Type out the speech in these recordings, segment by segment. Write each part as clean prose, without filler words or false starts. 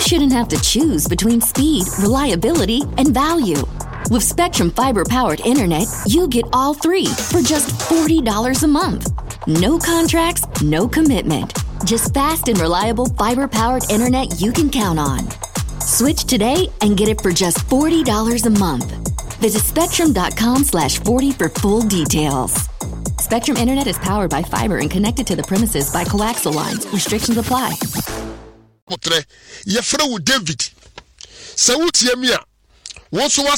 shouldn't have to choose between speed, reliability, and value. With Spectrum Fiber-powered internet, you get all three for just $40 a month. No contracts, no commitment. Just fast and reliable fiber-powered internet you can count on. Switch today and get it for just $40 a month. Visit spectrum.com/40 for full details. Spectrum Internet is powered by fiber and connected to the premises by coaxial lines. Restrictions apply. David. Sautiamia. Once was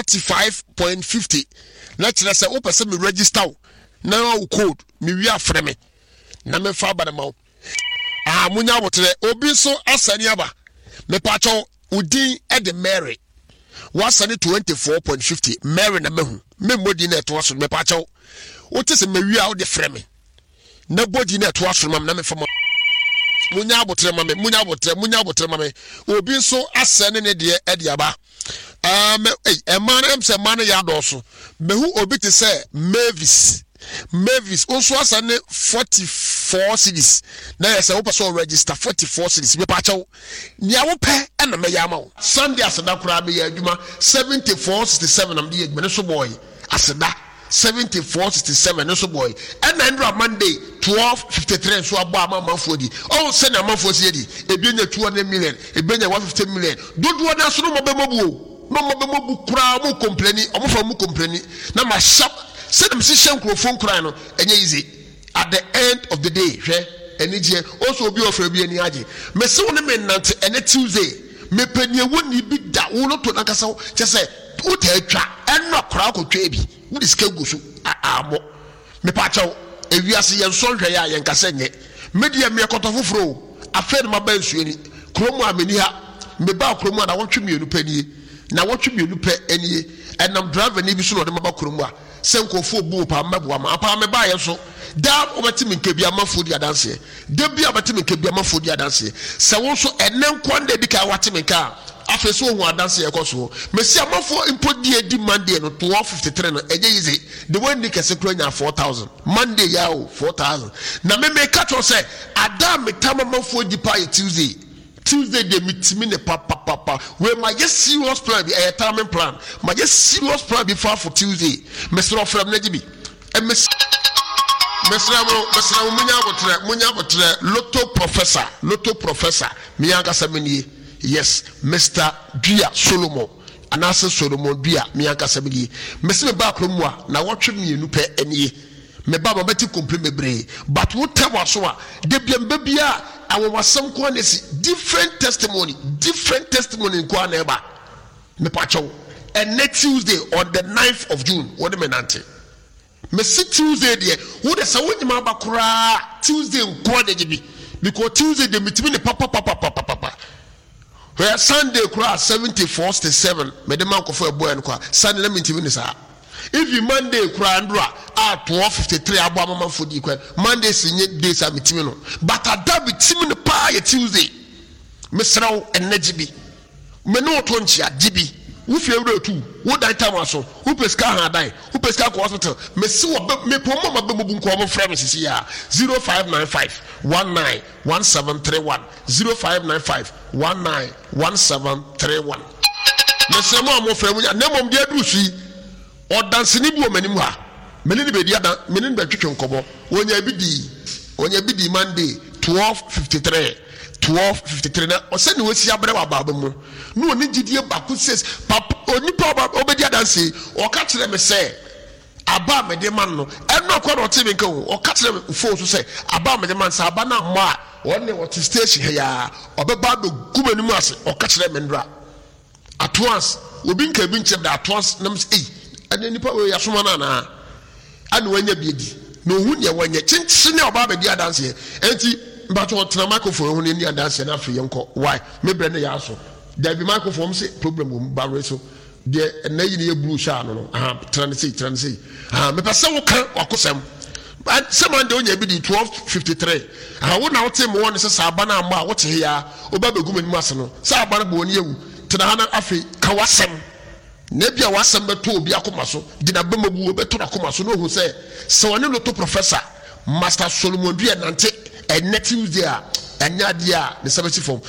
45.50. Naturally, say, open some register. Now code. Me we are frame. Na me fa badamau. Munya wotre. Obi so asaniaba. Me pacho udin ede Mary. Was 24.50. Mary na mehu. Me modi na to aso me pacho. What is a me we out the frame. Nobody na to aso mam na me fa munya botre mame obi so asene ne de ediaba man am se man ya doso mehu obi te say Mavis also asene 44 cities na ya say wo person register 44 cities me pa chawo nia wo pe na me ya ma wo Sunday aseda kura be ya adwuma 7467 am de adwuma ne so boy aseda 7467 so boy and Andrew Monday 1253 so abo amamfodi oh send amamfodi di ebenya 200 million ebenya 150 million dodo na so no mobemobu kura mo complaini omofa mo complaini na ma sharp send them session phone cry no enye easy at the end of the day hwe enije also obi ofra bi ani age me se woni me nante ene Tuesday me panie woni bi da wo no to nakasa che se utatwa enno kora akotwa bi wo diska gusu amo me pa chawo ewiase yen so hwe ya yen kasa nye media me kotofoforo afen maba nsuani kromu ameni ha me ba kromu na wotwe mienu panie na wotwe mienu pe anie enam driver ni bi so no de maba kromu a senkofo bu pa mabua ma pa me ba ye so da obetimi nkebi amafodi adanse da bi obetimi nkebi amafodi adanse se wo so enen kwande bi ka watimi ka afeso hu adanse yekoso mesi amafo impodi edi Monday no 1253 no eje yize the one ni kese kro nya 4000 Monday yawo 4000 na me catch on say adam metama amafo di pa Tuesday de mitimi ne papa we ma just serious plan be a time plan ma just serious plan be for Tuesday mesro from najibi e mesra munya botre lotto professor mi anga sameni yes Mr. Dua Solomon anase Solomon Dua mi anga sameni mesme ba kromwa na wotwe mienu pe enie me ba beti komple mebre but what time so a de biamba bia awasam ko na si different testimony ko na eba me pacho and next Tuesday on the 9th of June what me nante me see Tuesday there wo de sa wonyima ba kura Tuesday ko de gibi because Tuesday de mitimi ne papa where Sunday kura 7467 me de man ko for boy no kwa Sunday le mitimi ne sa if you Monday kura ndura at 1253 abo amama fodi kwa Monday sinye days a mitimi no but ada bitimi ne pa ye Tuesday me sraw enajibi me no to nchia jibi wo fie wura tu wo dan time aso wo peska ha dan wo peska ko hospital me si wo me pomo ma be mobu nko mo frame sisi ya 0595191731 0595191731 me se mo frame nya na mom dia du sui o dance ni bi o manim ha meni ni be dia dan meni ni be twetwe nkobo wonya bidi Monday 1253 na osani wosi abre wa baba mu no oni gidie baku says papa oni papa obedi adanse o ka kire me say aba me de man no eno akwa no tebe nka o ka kire me fo so say aba me de man sa aba na mo a wonne what station ya obeba do gumanimu ase o ka kire me ndra at once obi nka bi nche da at once nam say ene nipa we yasoma na anu wanya biedi no hu ne wanya chinchi ne oba be di adanse enti but what na microphone ni adanse na afi yenko why me bre ne ya so there be microphone say problem wo bare so de na yi ne blue sha no transi me pesa wo kan wakosem someone de onya bi di 1253 wo na wo tem wo ne se aba na ma wo te ya oba begum ni ase no sa aba na bo ni ewu tena na afi ka wasem na bia wasem beto obi akoma so di na bemabu beto akoma so no hu se woni lotto professor Master Solomon Dua nante and next Tuesday anya dia the 70 form